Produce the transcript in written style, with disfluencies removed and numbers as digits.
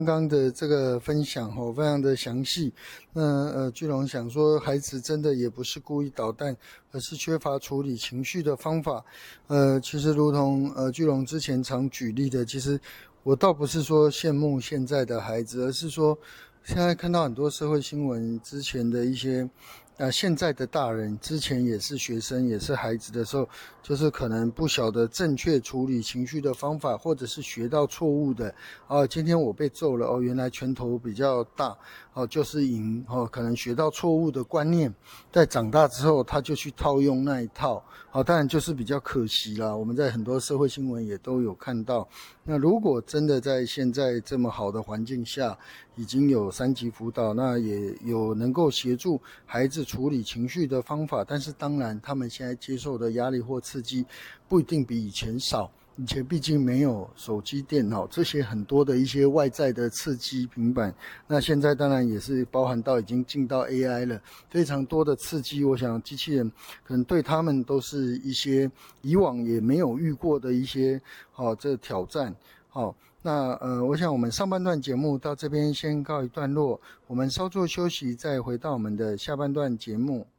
刚刚的这个分享非常的详细。那巨龙想说，孩子真的也不是故意捣蛋，而是缺乏处理情绪的方法。其实如同巨龙之前常举例的，其实我倒不是说羡慕现在的孩子，而是说现在看到很多社会新闻之前的一些。现在的大人之前也是学生，也是孩子的时候，就是可能不晓得正确处理情绪的方法，或者是学到错误的。今天我被揍了，原来拳头比较大，就是赢，可能学到错误的观念，在长大之后他就去套用那一套，当然就是比较可惜啦。我们在很多社会新闻也都有看到。那如果真的在现在这么好的环境下，已经有3级辅导，那也有能够协助孩子处理情绪的方法，但是当然他们现在接受的压力或刺激不一定比以前少。以前毕竟没有手机、电脑这些很多的一些外在的刺激，平板，那现在当然也是包含到已经进到 AI 了，非常多的刺激，我想机器人可能对他们都是一些以往也没有遇过的一些这挑战。那我想我们上半段节目到这边先告一段落，我们稍作休息，再回到我们的下半段节目。